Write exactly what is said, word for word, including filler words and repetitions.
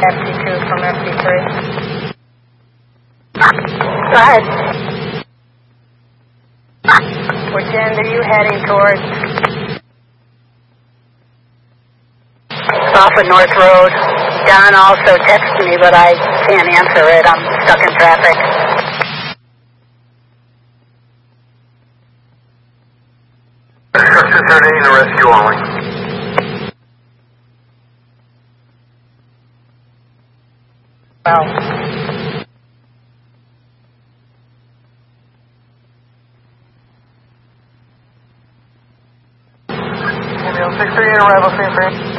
F T two from F T three. Go ahead. Which end are you heading towards? Off of North Road. Don also texted me, but I can't answer it. I'm stuck in traffic. Structure thirteen, rescue only. Well. six three eight arrival, same frame.